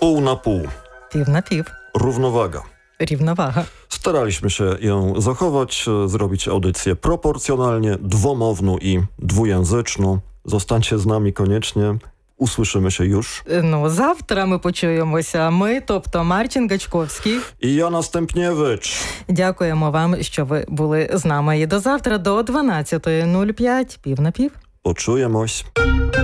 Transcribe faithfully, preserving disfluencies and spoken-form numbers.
Pół na pół. Пів на пів. Równowaga. Рівновага. Staraliśmy się ją zachować, zrobić audycję proporcjonalnie, dwomowną i dwujęzyczną. Zostańcie z nami koniecznie. Usłyszymy się już. Ну, завтра ми почуємося. Ми, тобто Марчин Гачковський. I ja Następniewicz. Дякуємо вам, що ви були з нами. І до завтра до дванадцятої нуль п'ять. Пів на пів. Почуємось.